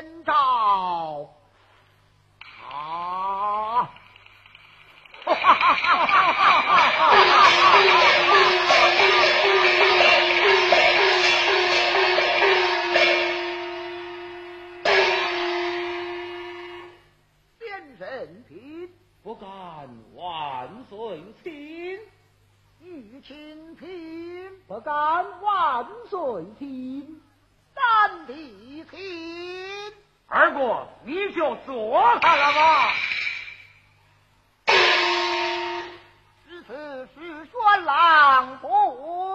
天朝啊！先生品， 不敢万岁卿。 玉清平， 不敢万岁卿。 三弟卿， 二哥，你就坐下了吧。 此次是宣郎不